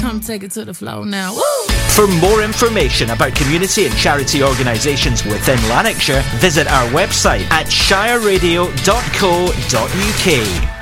come take it to the floor now. Woo! For more information about community and charity organisations within Lanarkshire, visit our website at shireradio.co.uk.